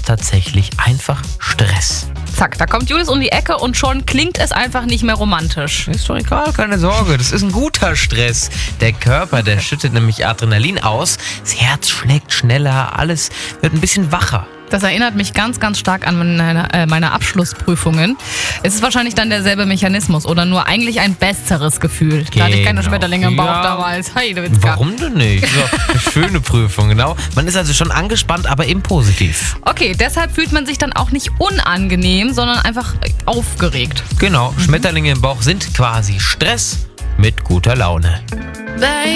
ist tatsächlich einfach Stress. Zack, da kommt Julius um die Ecke und schon klingt es einfach nicht mehr romantisch. Ist doch egal, keine Sorge, das ist ein guter Stress. Der Körper, der schüttet nämlich Adrenalin aus, das Herz schlägt schneller, alles wird ein bisschen wacher. Das erinnert mich ganz, ganz stark an meine Abschlussprüfungen. Es ist wahrscheinlich dann derselbe Mechanismus oder nur eigentlich ein besseres Gefühl. Da hatte ich keine Genau. Schmetterlinge im Bauch Ja. damals. Heidewitzka. Warum denn nicht? So, eine schöne Prüfung, genau. Man ist also schon angespannt, aber eben positiv. Okay, deshalb fühlt man sich dann auch nicht unangenehm, sondern einfach aufgeregt. Genau, Schmetterlinge im Bauch sind quasi Stress mit guter Laune.